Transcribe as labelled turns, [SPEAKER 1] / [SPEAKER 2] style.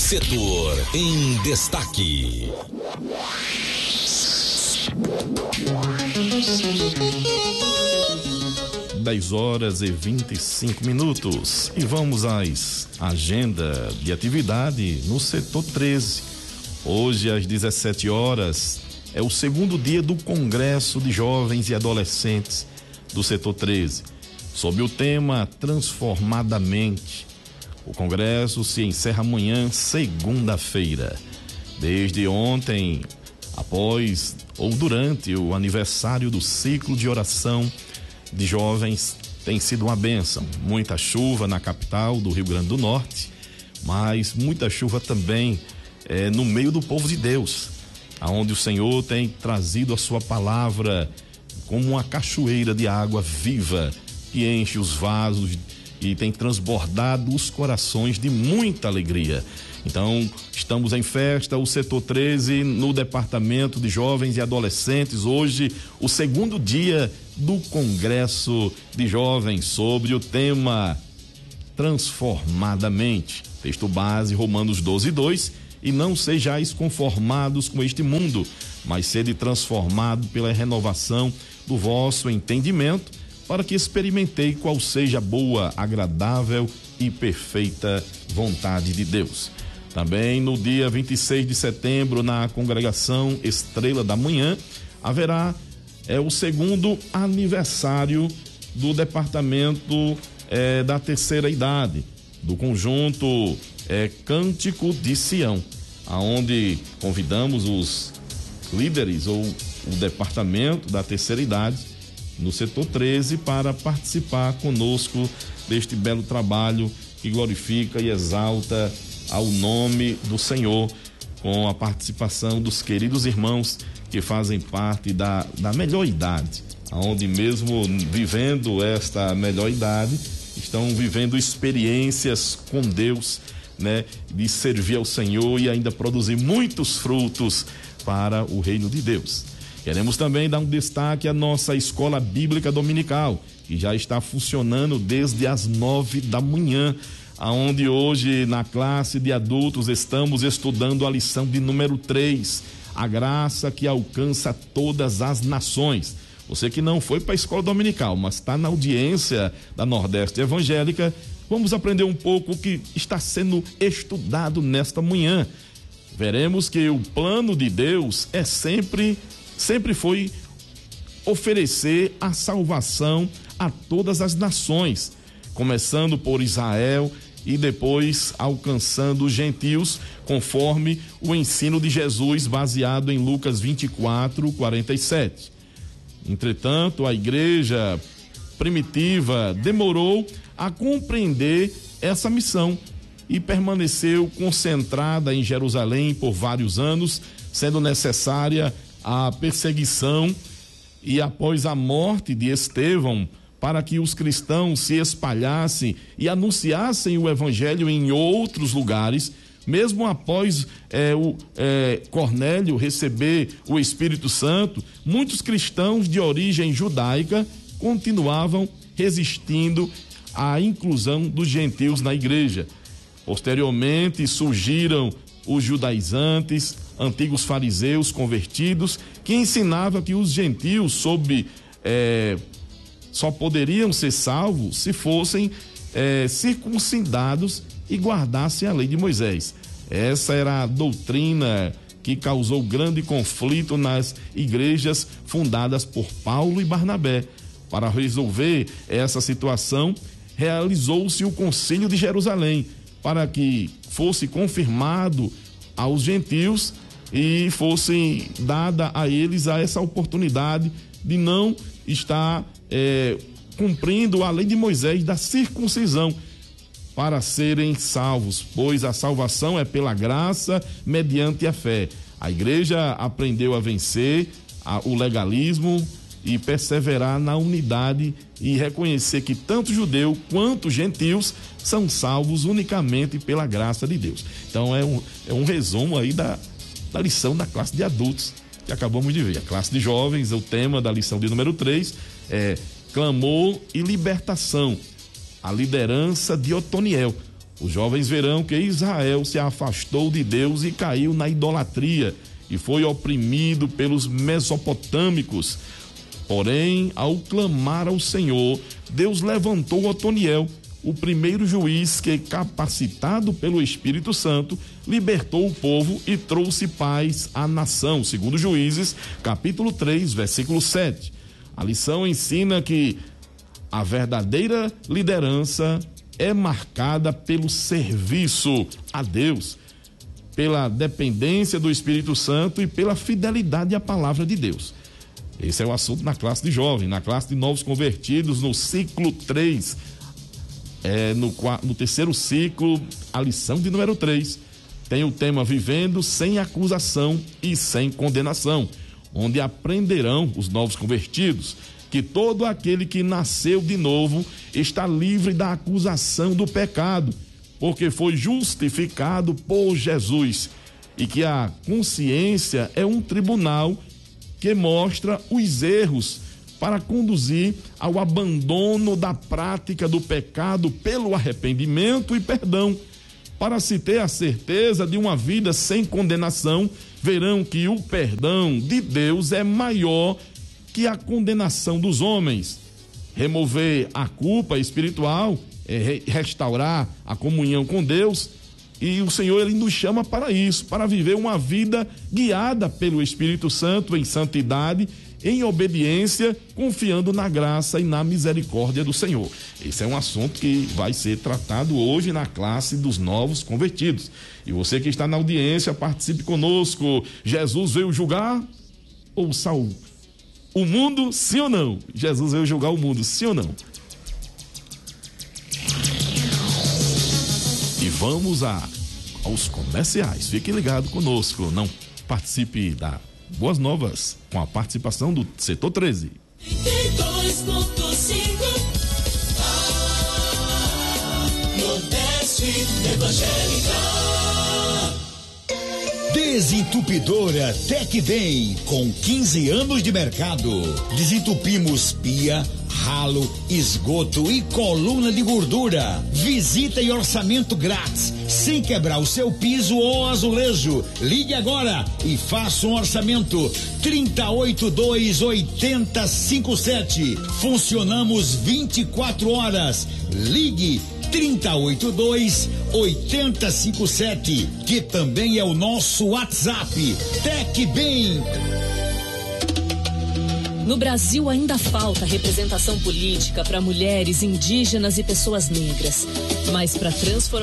[SPEAKER 1] Setor em Destaque.
[SPEAKER 2] Dez horas e 25 minutos e vamos às agenda de atividade no setor 13. Hoje às 17 horas é o segundo dia do Congresso de Jovens e Adolescentes do setor 13, sob o tema Transformadamente. O congresso se encerra amanhã, segunda-feira. Desde ontem, após ou durante o aniversário do ciclo de oração de jovens, tem sido uma bênção. Muita chuva na capital do Rio Grande do Norte, mas muita chuva também no meio do povo de Deus, aonde o Senhor tem trazido a sua palavra como uma cachoeira de água viva que enche os vasos e tem transbordado os corações de muita alegria. Então, estamos em festa, o setor 13, no departamento de jovens e adolescentes. Hoje, o segundo dia do Congresso de Jovens, sobre o tema Transformadamente. Texto base, Romanos 12:2. E não sejais conformados com este mundo, mas sede transformado pela renovação do vosso entendimento, para que experimentei qual seja a boa, agradável e perfeita vontade de Deus. Também no dia 26 de setembro, na congregação Estrela da Manhã, haverá o segundo aniversário do departamento da terceira idade, do conjunto Cântico de Sião, aonde convidamos os líderes ou o departamento da terceira idade no setor 13 para participar conosco deste belo trabalho que glorifica e exalta ao nome do Senhor, com a participação dos queridos irmãos que fazem parte da melhor idade, onde mesmo vivendo esta melhor idade, estão vivendo experiências com Deus, né, de servir ao Senhor e ainda produzir muitos frutos para o reino de Deus. Queremos também dar um destaque à nossa escola bíblica dominical, que já está funcionando desde as 9 da manhã, aonde hoje na classe de adultos estamos estudando a lição de número 3, a graça que alcança todas as nações. Você que não foi para a escola dominical, mas está na audiência da Nordeste Evangélica, vamos aprender um pouco o que está sendo estudado nesta manhã. Veremos que o plano de Deus sempre foi oferecer a salvação a todas as nações, começando por Israel e depois alcançando os gentios, conforme o ensino de Jesus baseado em Lucas 24:47. Entretanto, a igreja primitiva demorou a compreender essa missão e permaneceu concentrada em Jerusalém por vários anos, sendo necessária a perseguição e após a morte de Estevão, para que os cristãos se espalhassem e anunciassem o evangelho em outros lugares, mesmo após Cornélio receber o Espírito Santo, muitos cristãos de origem judaica continuavam resistindo à inclusão dos gentios na igreja. Posteriormente surgiram os judaizantes, antigos fariseus convertidos, que ensinavam que os gentios só poderiam ser salvos se fossem circuncidados e guardassem a lei de Moisés. Essa era a doutrina que causou grande conflito nas igrejas fundadas por Paulo e Barnabé. Para resolver essa situação, realizou-se o Concílio de Jerusalém, para que fosse confirmado aos gentios e fosse dada a eles essa oportunidade de não estar cumprindo a lei de Moisés da circuncisão, para serem salvos, pois a salvação é pela graça mediante a fé. A igreja aprendeu a vencer o legalismo e perseverar na unidade e reconhecer que tanto judeu quanto gentios são salvos unicamente pela graça de Deus. Então é um resumo aí da lição da classe de adultos que acabamos de ver. A classe de jovens, o tema da lição de número 3 é clamor e libertação. A liderança de Otoniel. Os jovens verão que Israel se afastou de Deus e caiu na idolatria e foi oprimido pelos mesopotâmicos. Porém, ao clamar ao Senhor, Deus levantou Otoniel, o primeiro juiz que, capacitado pelo Espírito Santo, libertou o povo e trouxe paz à nação, segundo Juízes, capítulo 3, versículo 7. A lição ensina que a verdadeira liderança é marcada pelo serviço a Deus, pela dependência do Espírito Santo e pela fidelidade à palavra de Deus. Esse é o assunto na classe de jovens, na classe de novos convertidos, no ciclo 3, no terceiro ciclo, a lição de número 3. Tem o tema Vivendo sem acusação e sem condenação, onde aprenderão os novos convertidos que todo aquele que nasceu de novo está livre da acusação do pecado, porque foi justificado por Jesus, e que a consciência é um tribunal que mostra os erros para conduzir ao abandono da prática do pecado pelo arrependimento e perdão. Para se ter a certeza de uma vida sem condenação, verão que o perdão de Deus é maior que a condenação dos homens. Remover a culpa espiritual é restaurar a comunhão com Deus, e o Senhor, ele nos chama para isso, para viver uma vida guiada pelo Espírito Santo em santidade, em obediência, confiando na graça e na misericórdia do Senhor. Esse é um assunto que vai ser tratado hoje na classe dos novos convertidos. E você que está na audiência, participe conosco. Jesus veio julgar ou salvar o mundo, sim ou não? Jesus veio julgar o mundo, sim ou não? E vamos aos comerciais. Fique ligado conosco. Não participe da Boas Novas com a participação do Setor 13.
[SPEAKER 3] 32.5 Nordeste Evangélica.
[SPEAKER 4] Desentupidora Tecbem, com 15 anos de mercado. Desentupimos pia, ralo, esgoto e coluna de gordura. Visita e orçamento grátis, sem quebrar o seu piso ou azulejo. Ligue agora e faça um orçamento. 3082-8057. Funcionamos 24 horas. Ligue 3082-8057, que também é o nosso WhatsApp. Tecbem.
[SPEAKER 5] No Brasil ainda falta representação política para mulheres, indígenas e pessoas negras. Mas para transformar